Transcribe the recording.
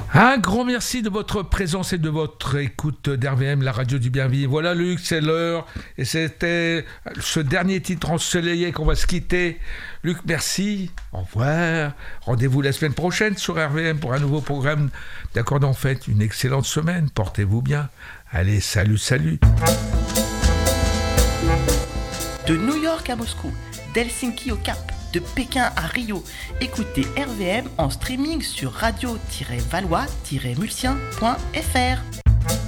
Un grand merci de votre présence et de votre écoute d'RVM, la radio du bien vivre. Voilà Luc, c'est l'heure et c'était ce dernier titre ensoleillé qu'on va se quitter. Luc, merci, au revoir. Rendez-vous la semaine prochaine sur RVM pour un nouveau programme d'Accords en Fête. Une excellente semaine, portez-vous bien. Allez, salut. De New York à Moscou, d'Helsinki au Cap, de Pékin à Rio, écoutez RVM en streaming sur radio-valois-mulsien.fr.